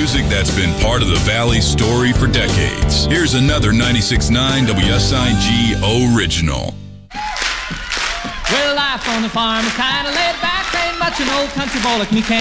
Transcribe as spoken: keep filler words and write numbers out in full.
music that's been part of the Valley story for decades. Here's another ninety-six point nine W S I G original. Well, life on the farm is kind of laid back. Ain't much an old country boy like me can